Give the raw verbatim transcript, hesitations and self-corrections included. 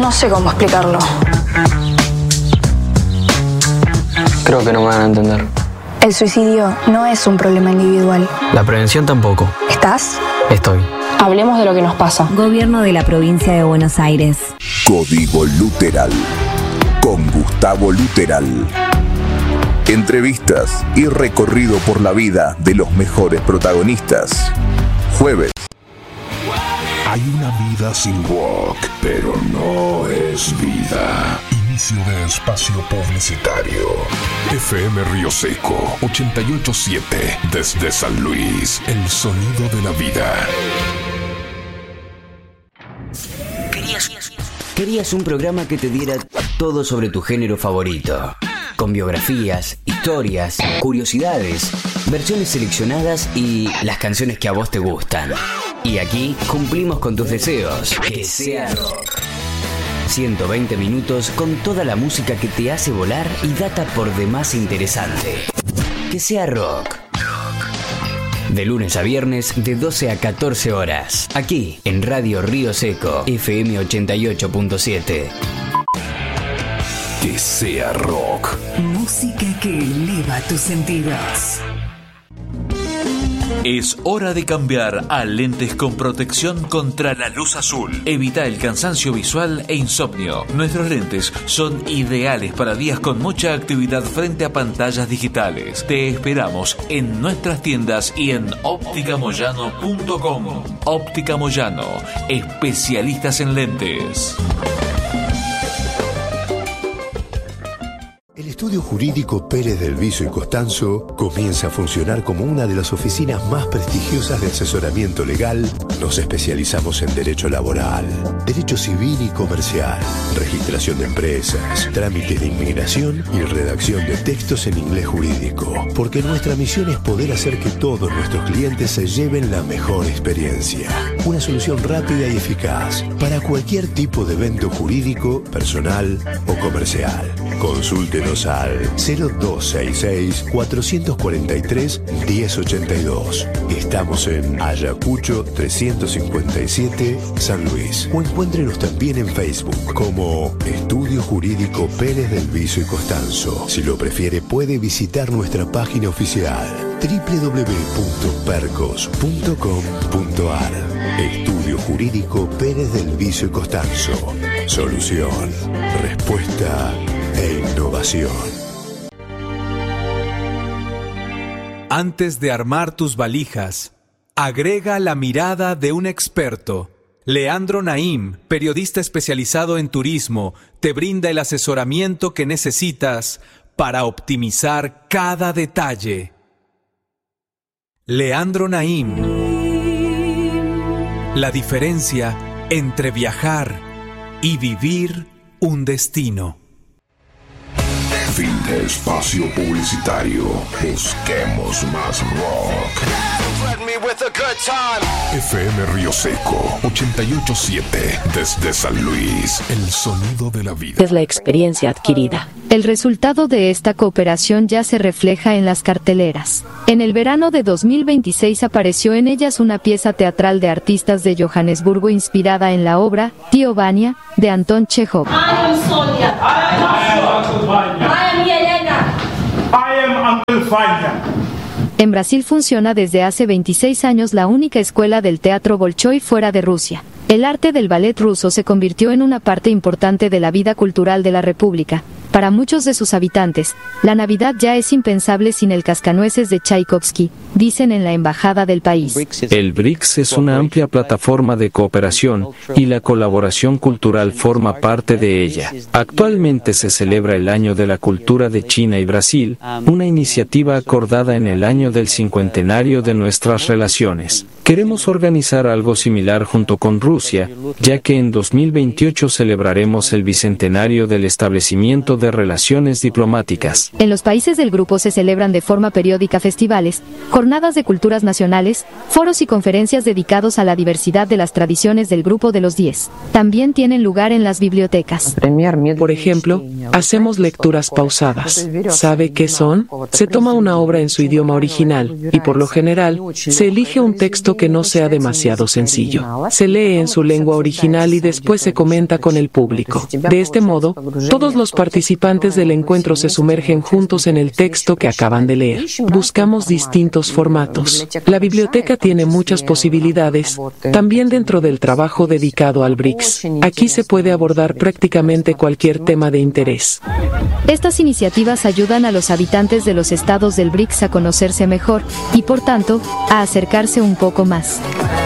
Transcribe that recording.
No sé cómo explicarlo. Creo que no me van a entender. El suicidio no es un problema individual. La prevención tampoco. ¿Estás? Estoy. Hablemos de lo que nos pasa. Gobierno de la Provincia de Buenos Aires. Código Luteral. Con Gustavo Luteral. Entrevistas y recorrido por la vida de los mejores protagonistas. Jueves. Hay una vida sin rock, pero no es vida. Inicio de espacio publicitario. F M Río Seco ochenta y ocho punto siete. Desde San Luis, el sonido de la vida. Querías, querías un programa que te diera todo sobre tu género favorito. Con biografías, historias, curiosidades, versiones seleccionadas y las canciones que a vos te gustan. Y aquí cumplimos con tus deseos. Que sea rock. ciento veinte minutos con toda la música que te hace volar y data por demás interesante. Que sea rock. De lunes a viernes de doce a catorce horas. Aquí en Radio Río Seco, F M ochenta y ocho punto siete. Que sea rock. Música que eleva tus sentidos. Es hora de cambiar a lentes con protección contra la luz azul. Evita el cansancio visual e insomnio. Nuestros lentes son ideales para días con mucha actividad frente a pantallas digitales. Te esperamos en nuestras tiendas y en óptica moyano punto com. Óptica Moyano, especialistas en lentes. El estudio jurídico Pérez del Viso y Costanzo comienza a funcionar como una de las oficinas más prestigiosas de asesoramiento legal. Nos especializamos en derecho laboral, derecho civil y comercial, registración de empresas, trámites de inmigración y redacción de textos en inglés jurídico. Porque nuestra misión es poder hacer que todos nuestros clientes se lleven la mejor experiencia. Una solución rápida y eficaz para cualquier tipo de evento jurídico, personal o comercial. Consúltenos al cero dos seis seis, cuatro cuatro tres, uno cero ocho dos. Estamos en Ayacucho trescientos cincuenta y siete, San Luis. O encuéntrenos también en Facebook como Estudio Jurídico Pérez del Viso y Costanzo. Si lo prefiere, puede visitar nuestra página oficial doble u doble u doble u punto percos punto com punto a r. Estudio Jurídico Pérez del Viso y Costanzo. Solución, respuesta e innovación. Antes de armar tus valijas, agrega la mirada de un experto. Leandro Naim, periodista especializado en turismo, te brinda el asesoramiento que necesitas para optimizar cada detalle. Leandro Naim. La diferencia entre viajar y vivir un destino. Fin de espacio publicitario. Busquemos más rock. F M Río Seco ochenta y ocho punto siete. Desde San Luis, el sonido de la vida. Es la experiencia adquirida. El resultado de esta cooperación ya se refleja en las carteleras. En el verano de dos mil veintiséis apareció en ellas una pieza teatral de artistas de Johannesburgo inspirada en la obra Tío Vania de Anton Chekhov. I am Sonia. I am Uncle Vanya. I am Yelena. I am Uncle Vanya. En Brasil funciona desde hace veintiséis años la única escuela del teatro Bolshoi fuera de Rusia. El arte del ballet ruso se convirtió en una parte importante de la vida cultural de la República. Para muchos de sus habitantes, la Navidad ya es impensable sin el cascanueces de Tchaikovsky, dicen en la embajada del país. El B R I C S es una amplia plataforma de cooperación y la colaboración cultural forma parte de ella. Actualmente se celebra el Año de la Cultura de China y Brasil, una iniciativa acordada en el año del cincuentenario de nuestras relaciones. Queremos organizar algo similar junto con Rusia, ya que en dos mil veintiocho celebraremos el bicentenario del establecimiento de relaciones diplomáticas. En los países del grupo se celebran de forma periódica festivales, jornadas de culturas nacionales, foros y conferencias dedicados a la diversidad de las tradiciones del grupo de los diez. También tienen lugar en las bibliotecas. Por ejemplo, hacemos lecturas pausadas. ¿Sabe qué son? Se toma una obra en su idioma original y por lo general se elige un texto que no sea demasiado sencillo. Se lee en su lengua original y después se comenta con el público. De este modo, todos los participantes del encuentro se sumergen juntos en el texto que acaban de leer. Buscamos distintos formatos. La biblioteca tiene muchas posibilidades, también dentro del trabajo dedicado al B R I C S. Aquí se puede abordar prácticamente cualquier tema de interés. Estas iniciativas ayudan a los habitantes de los estados del B R I C S a conocerse mejor y, por tanto, a acercarse un poco más.